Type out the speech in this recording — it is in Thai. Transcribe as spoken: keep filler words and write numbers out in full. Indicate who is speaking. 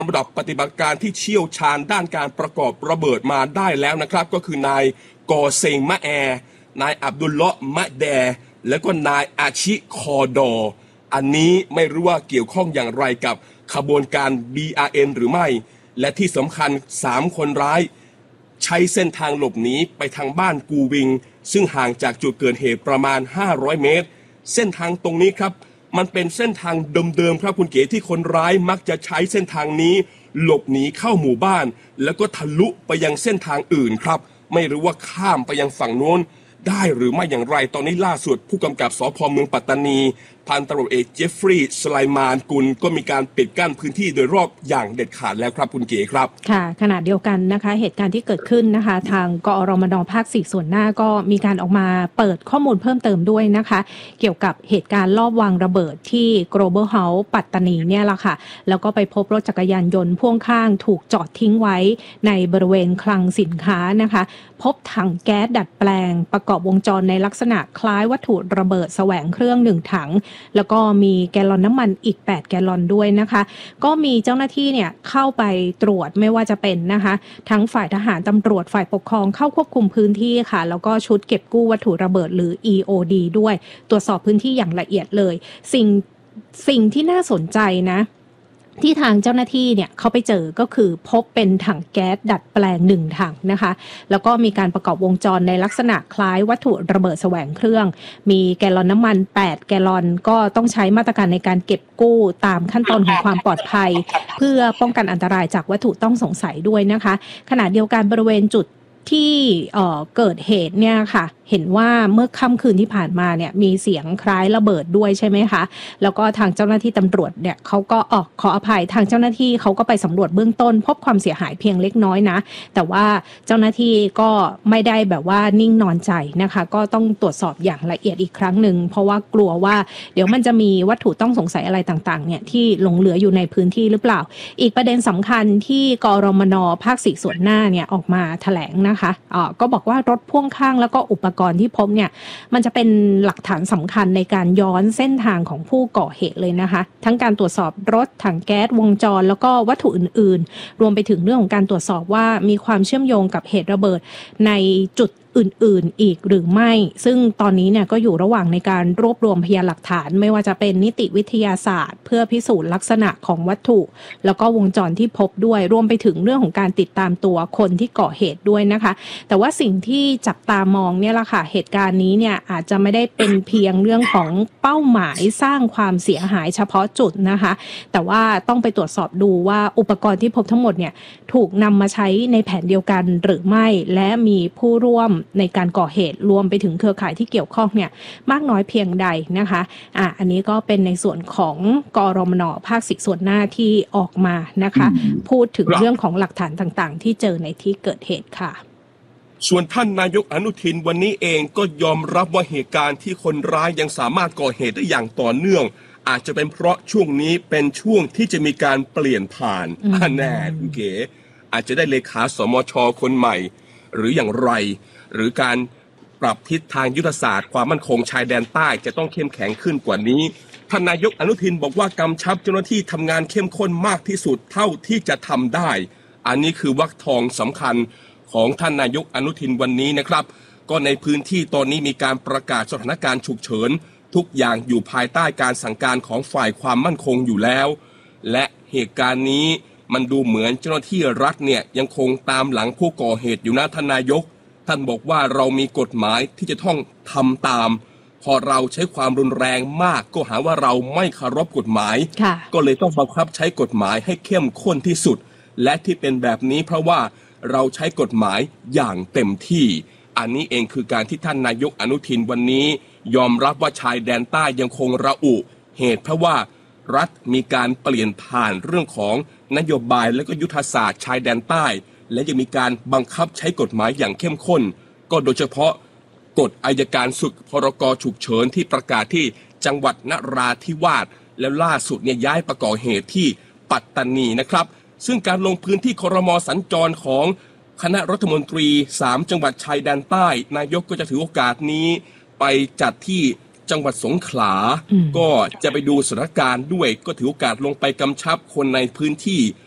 Speaker 1: ระดับปฏิบัติการที่เชี่ยวชาญด้านการประกอบระเบิดมาได้แล้วนะครับก็คือนายกอเซงมะแอนายอับดุลเลาะห์มะแดแล้วก็นายอาชิคอดออันนี้ไม่รู้ว่าเกี่ยวข้องอย่างไรกับขบวนการ บี อาร์ เอ็น หรือไม่และที่สำคัญสามคนร้ายใช้เส้นทางหลบหนีไปทางบ้านกูวิงซึ่งห่างจากจุดเกิดเหตุประมาณห้าร้อยเมตรเส้นทางตรงนี้ครับมันเป็นเส้นทางเดิมๆครับคุณเก๋ที่คนร้ายมักจะใช้เส้นทางนี้หลบหนีเข้าหมู่บ้านแล้วก็ทะลุไปยังเส้นทางอื่นครับไม่รู้ว่าข้ามไปยังฝั่งโน้นได้หรือไม่อย่างไรตอนนี้ล่าสุดผู้กำกับสภ.เมืองปัตตานีพันตำรวจเอกเจฟฟรีย์สไลมานกุลก็มีการปิดกั้นพื้นที่โดยรอบอย่างเด็ดขาดแล้วครับคุณเก๋ครับ
Speaker 2: ค่ะขณะเดียวกันนะคะเหตุการณ์ที่เกิดขึ้นนะคะทางกอรมนภาคสี่ส่วนหน้าก็มีการออกมาเปิดข้อมูลเพิ่มเติมด้วยนะคะเกี่ยวกับเหตุการณ์ลอบวางระเบิดที่ Global House ปัตตานีเนี่ยแหละค่ะแล้วก็ไปพบรถจักรยานยนต์พ่วงข้างถูกจอดทิ้งไว้ในบริเวณคลังสินค้านะคะพบถังแก๊สดัดแปลงประกอบวงจรในลักษณะคล้ายวัตถุระเบิดแสวงเครื่องหนึ่งถังแล้วก็มีแกลลอนน้ำมันอีกแปดแกลลอนด้วยนะคะก็มีเจ้าหน้าที่เนี่ยเข้าไปตรวจไม่ว่าจะเป็นนะคะทั้งฝ่ายทหารตำรวจฝ่ายปกครองเข้าควบคุมพื้นที่ค่ะแล้วก็ชุดเก็บกู้วัตถุระเบิดหรือ อี โอ ดี ด้วยตรวจสอบพื้นที่อย่างละเอียดเลยสิ่งสิ่งที่น่าสนใจนะที่ทางเจ้าหน้าที่เนี่ยเขาไปเจอก็คือพบเป็นถังแก๊สดัดแปลงหนึ่งถังนะคะแล้วก็มีการประกอบวงจรในลักษณะคล้ายวัตถุระเบิดแสวงเครื่องมีแกลลอนน้ำมันแปดแกลลอนก็ต้องใช้มาตรการในการเก็บกู้ตามขั้นตอนของความปลอดภัยเพื่อป้องกันอันตรายจากวัตถุต้องสงสัยด้วยนะคะขณะเดียวกันบริเวณจุดที่เอ่อเกิดเหตุเนี่ยค่ะเห็นว่าเมื่อค่ำคืนที่ผ่านมาเนี่ยมีเสียงคล้ายระเบิดด้วยใช่ไหมคะแล้วก็ทางเจ้าหน้าที่ตำรวจเนี่ยเขาก็ออกขออภัยทางเจ้าหน้าที่เขาก็ไปสำรวจเบื้องต้นพบความเสียหายเพียงเล็กน้อยนะแต่ว่าเจ้าหน้าที่ก็ไม่ได้แบบว่านิ่งนอนใจนะคะก็ต้องตรวจสอบอย่างละเอียดอีกครั้งหนึ่งเพราะว่ากลัวว่าเดี๋ยวมันจะมีวัตถุต้องสงสัยอะไรต่างๆเนี่ยที่หลงเหลืออยู่ในพื้นที่หรือเปล่าอีกประเด็นสำคัญที่กรมน.ภาคสี่ส่วนหน้าเนี่ยออกมาแถลงนะคะอ่าก็บอกว่ารถพ่วงข้างแล้วก็อุปกรณ์ที่พบเนี่ยมันจะเป็นหลักฐานสำคัญในการย้อนเส้นทางของผู้ก่อเหตุเลยนะคะทั้งการตรวจสอบรถถังแก๊สวงจรแล้วก็วัตถุอื่นๆรวมไปถึงเรื่องของการตรวจสอบว่ามีความเชื่อมโยงกับเหตุระเบิดในจุดอื่นๆอีกหรือไม่ซึ่งตอนนี้เนี่ยก็อยู่ระหว่างในการรวบรวมพยานหลักฐานไม่ว่าจะเป็นนิติวิทยาศาสตร์เพื่อพิสูจน์ลักษณะของวัตถุแล้วก็วงจรที่พบด้วยรวมไปถึงเรื่องของการติดตามตัวคนที่ก่อเหตุด้วยนะคะแต่ว่าสิ่งที่จับตามองเนี่ยแหละค่ะเหตุการณ์นี้เนี่ยอาจจะไม่ได้เป็นเพียงเรื่องของเป้าหมายสร้างความเสียหายเฉพาะจุดนะคะแต่ว่าต้องไปตรวจสอบดูว่าอุปกรณ์ที่พบทั้งหมดเนี่ยถูกนำมาใช้ในแผนเดียวกันหรือไม่และมีผู้ร่วมในการก่อเหตุรวมไปถึงเครือข่ายที่เกี่ยวข้องเนี่ยมากน้อยเพียงใดนะคะอ่ะอันนี้ก็เป็นในส่วนของกรมน.ภาคสี่ส่วนหน้าที่ออกมานะคะพูดถึงเรื่องของหลักฐานต่างๆที่เจอในที่เกิดเหตุค่ะ
Speaker 1: ส่วนท่านนายกอนุทินวันนี้เองก็ยอมรับว่าเหตุการณ์ที่คนร้ายยังสามารถก่อเหตุได้อย่างต่อเนื่องอาจจะเป็นเพราะช่วงนี้เป็นช่วงที่จะมีการเปลี่ยนผ่านอันแน่คุณเก๋อาจจะได้เลขาสมช.คนใหม่หรืออย่างไรหรือการปรับทิศทางยุทธศาสตร์ความมั่นคงชายแดนใต้จะต้องเข้มแข็งขึ้นกว่านี้ท่านนายกอนุทินบอกว่ากำชับเจ้าหน้าที่ทำงานเข้มข้นมากที่สุดเท่าที่จะทำได้อันนี้คือวรรคทองสำคัญของท่านนายกอนุทินวันนี้นะครับก็ในพื้นที่ตอนนี้มีการประกาศสถานการณ์ฉุกเฉินทุกอย่างอยู่ภายใต้การสั่งการของฝ่ายความมั่นคงอยู่แล้วและเหตุการณ์นี้มันดูเหมือนเจ้าหน้าที่รัฐเนี่ยยังคงตามหลังผู้ก่อเหตุอยู่นะท่านนายกท่านบอกว่าเรามีกฎหมายที่จะต้องทำตามพอเราใช้ความรุนแรงมากก็หาว่าเราไม่เคารพกฎหมายก็เลยต้องบังคับใช้กฎหมายให้เข้มข้นที่สุดและที่เป็นแบบนี้เพราะว่าเราใช้กฎหมายอย่างเต็มที่อันนี้เองคือการที่ท่านนายกอนุทินวันนี้ยอมรับว่าชายแดนใต้ยังคงระอุเหตุเพราะว่ารัฐมีการเปลี่ยนผ่านเรื่องของนโยบายและก็ยุทธศาสตร์ชายแดนใต้และยังมีการบังคับใช้กฎหมายอย่างเข้มข้นก็โดยเฉพาะกฎอัยการศึกพรกฉุกเฉินที่ประกาศที่จังหวัดนราธิวาสแล้วล่าสุดเนี่ยย้ายไปก่อเหตุที่ปัตตานีนะครับซึ่งการลงพื้นที่ครม.สัญจรของคณะรัฐมนตรีสามจังหวัดชายแดนใต้นายกก็จะถือโอกาสนี้ไปจัดที่จังหวัดสงขลาก็จะไปดูสถานการณ์ด้วยก็ถือโอกาสลงไปกำชับคนในพื้นที่